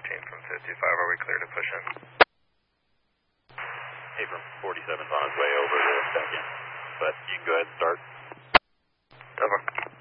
from 55, are we clear to push in? Abram 47's on his way over to second, but you can go ahead and start. Over.